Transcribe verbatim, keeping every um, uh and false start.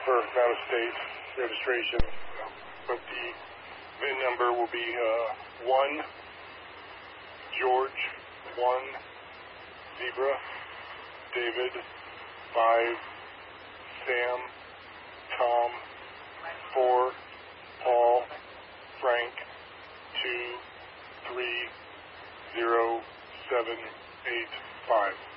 for out-of-state registration, but the V I N number will be uh, one George, one Zebra, David, five Sam, Tom, four Paul, Frank, two, three, zero, seven, eight, five.